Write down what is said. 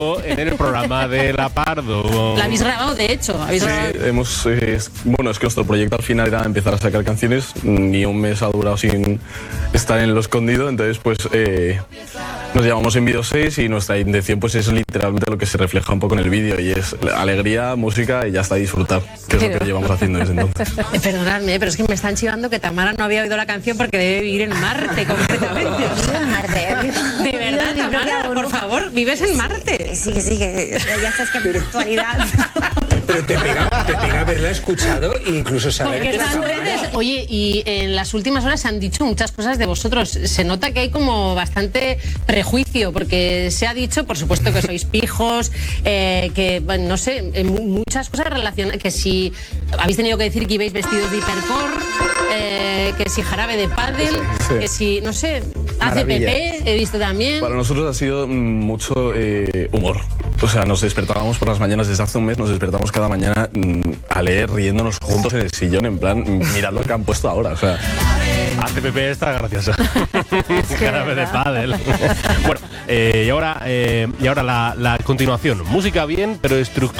en el programa de La Pardo. La habéis grabado, de hecho. Sí, hemos... bueno, es que nuestro proyecto al final era empezar a sacar canciones. Ni un mes ha durado sin estar en lo escondido. Entonces, pues, nos llamamos En Vídeo 6 y nuestra intención, pues, es literalmente lo que se refleja un poco en el vídeo. Y es alegría, música y ya está, disfrutar. Que es lo que llevamos haciendo desde entonces. Perdonadme, pero es que me están chivando que Tamara no había oído la canción porque debe vivir en Marte, concretamente. De verdad, Tamara, por favor, vives en Marte. Sí, que ya sabes que en virtualidad. Pero te pega haberla escuchado e incluso saber que Están redes. Oye, y en las últimas horas se han dicho muchas cosas de vosotros. Se nota que hay como bastante prejuicio, porque se ha dicho, por supuesto, que sois pijos, que, bueno, no sé, muchas cosas relacionadas, que si habéis tenido que decir que ibais vestidos de hipercore, que si jarabe de pádel, sí. que si, no sé, ACPP, he visto también. Para nosotros ha sido mucho humor. O sea, nos despertábamos por las mañanas, desde hace un mes nos despertamos cada mañana a leer, riéndonos juntos en el sillón, en plan, mirad lo que han puesto ahora. O sea, ACPP está graciosa. Jarabe de pádel. Bueno, y ahora la continuación. Música bien, pero estructura